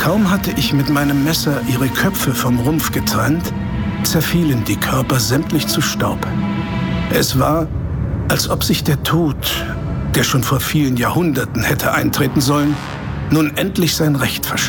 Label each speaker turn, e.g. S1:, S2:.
S1: Kaum hatte ich mit meinem Messer ihre Köpfe vom Rumpf getrennt, zerfielen die Körper sämtlich zu Staub. Es war, als ob sich der Tod, der schon vor vielen Jahrhunderten hätte eintreten sollen, nun endlich sein Recht verschafft.